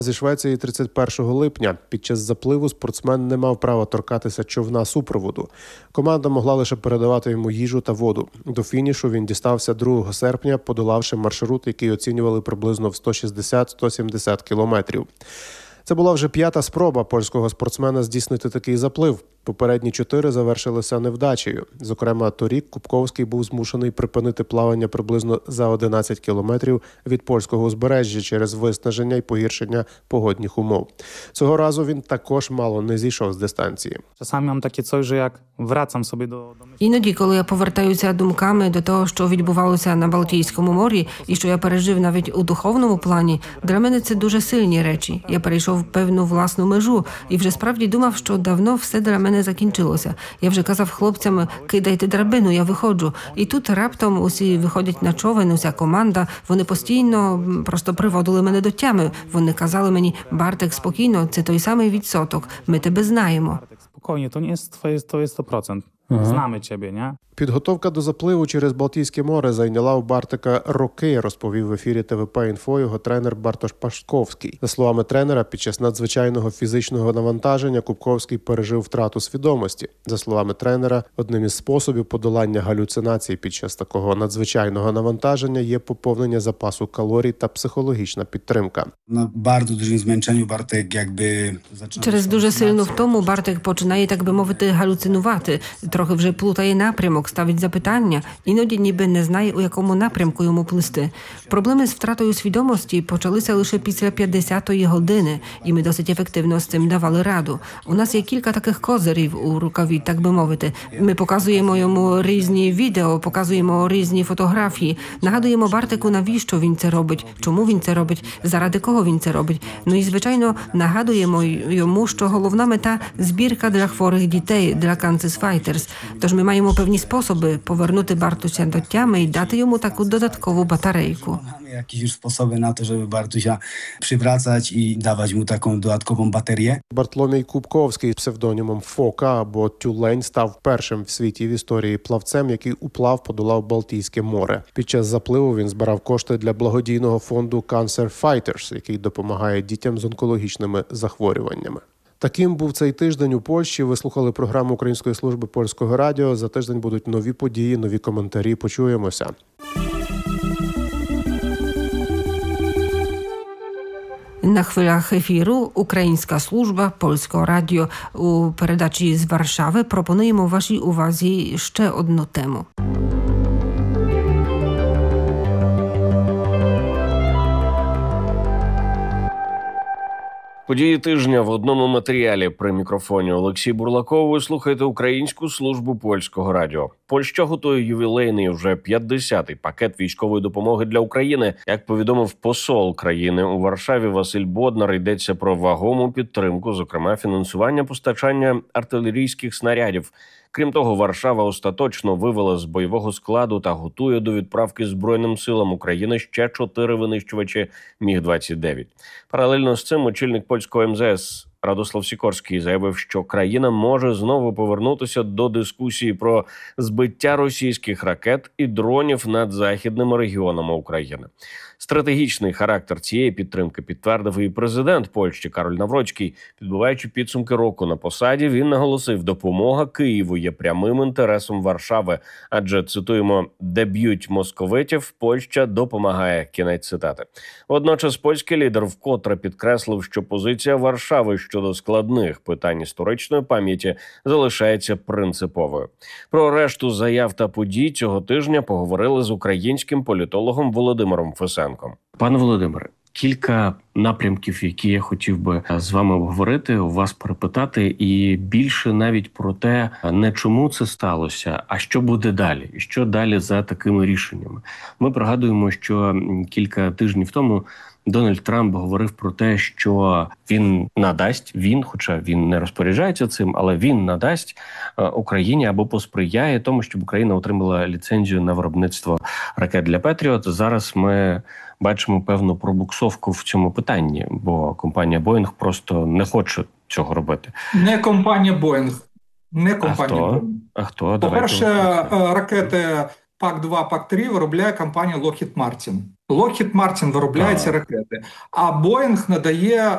Зі Швеції 31 липня під час запливу спортсмен не мав права торкатися човна супроводу. Команда могла лише передавати йому їжу та воду. До фінішу він дістався 2 серпня, подолавши маршрут, який оцінювали приблизно в 160-170 кілометрів. Це була вже 5-та спроба польського спортсмена здійснити такий заплив. Попередні 4 завершилися невдачею. Зокрема, торік Кубковський був змушений припинити плавання приблизно за 11 кілометрів від польського узбережжя через виснаження і погіршення погодних умов. Цього разу він також мало не зійшов з дистанції. Czasami mam takie coś, że jak wracam sobie do myśli... Іноді, коли я повертаюся думками до того, що відбувалося на Балтійському морі і що я пережив навіть у духовному плані, для мене це дуже сильні речі. Я перейшов певну власну межу і вже справді думав, що давно все для мене закінчилося. Я вже казав хлопцям: кидайте драбину, я виходжу. І тут раптом усі виходять на човен, уся команда. Вони постійно просто приводили мене до тями. Вони казали мені: Бартек, спокійно, це той самий відсоток, ми тебе знаємо. Spokojnie, to nie jest twoje 100%. Znamy ciebie, nie? Підготовка до запливу через Балтійське море зайняла у Бартика роки, розповів в ефірі ТВП-інфо його тренер Бартош Пашковський. За словами тренера, під час надзвичайного фізичного навантаження Кубковський пережив втрату свідомості. За словами тренера, одним із способів подолання галюцинацій під час такого надзвичайного навантаження є поповнення запасу калорій та психологічна підтримка. На bardzo dużym zmęczeniu Bartek jakby zaczyna... Через дуже сильну втому Бартик починає, так би мовити, галюцинувати. Трохи вже плутає напрямок, ставить запитання, іноді ніби не знає, у якому напрямку йому плисти. Проблеми з втратою свідомості почалися лише після 50-ї години, і ми досить ефективно з цим давали раду. У нас є кілька таких козирів у рукаві, так би мовити. Ми показуємо йому різні відео, показуємо різні фотографії, нагадуємо Бартику, навіщо він це робить, чому він це робить, заради кого він це робить. Ну і, звичайно, нагадуємо йому, що головна мета – збірка для хворих дітей, для Cancer Fighters. Тож ми маємо певні способи повернути Бартуся до тями і дати йому таку додаткову батарейку. Mamy jakieś już sposoby na to, żeby Bartusia przywracać i dawać mu taką dodatkową baterię. Бартломій Кубковський з псевдонімом Фока або Тюлень став першим в світі в історії плавцем, який уплав подолав Балтійське море. Під час запливу він збирав кошти для благодійного фонду Cancer Fighters, який допомагає дітям з онкологічними захворюваннями. Таким був цей тиждень у Польщі. Ви слухали програму Української служби Польського радіо. За тиждень будуть нові події, нові коментарі. Почуємося. На хвилях ефіру Українська служба Польського радіо. У передачі з Варшави пропонуємо вашій увазі ще одну тему. Події тижня в одному матеріалі. При мікрофоні Олексій Бурлаков. Ви слухаєте Українську службу Польського радіо. Польща готує ювілейний вже 50-й пакет військової допомоги для України. Як повідомив посол країни у Варшаві Василь Боднар, йдеться про вагому підтримку, зокрема фінансування постачання артилерійських снарядів. Крім того, Варшава остаточно вивела з бойового складу та готує до відправки Збройним силам України ще 4 винищувачі Міг-29. Паралельно з цим очільник польського МЗС Радослав Сікорський заявив, що країна може знову повернутися до дискусії про збиття російських ракет і дронів над західними регіонами України. Стратегічний характер цієї підтримки підтвердив і президент Польщі Кароль Навроцький. Підбиваючи підсумки року на посаді, він наголосив, допомога Києву є прямим інтересом Варшави, адже, цитуємо, де б'ють московитів, Польща допомагає. Кінець цитати. Водночас польський лідер вкотре підкреслив, що позиція Варшави щодо складних питань історичної пам'яті залишається принциповою. Про решту заяв та подій цього тижня поговорили з українським політологом Володимиром Фесенком. Пане Володимире, кілька напрямків, які я хотів би з вами обговорити, у вас перепитати, і більше навіть про те, не чому це сталося, а що буде далі, і що далі за такими рішеннями. Ми пригадуємо, що кілька тижнів тому Дональд Трамп говорив про те, що він надасть, хоча він не розпоряджається цим, але він надасть Україні або посприяє тому, щоб Україна отримала ліцензію на виробництво ракет для Петріот. Зараз ми бачимо певну пробуксовку в цьому питанні, бо компанія Boeing просто не хоче цього робити. Не компанія Boeing. Не компанія Boeing. А хто? По-перше, ракети ПАК-2, ПАК-3 виробляє компанія Lockheed Martin. Lockheed Martin виробляє ці ракети, а Boeing надає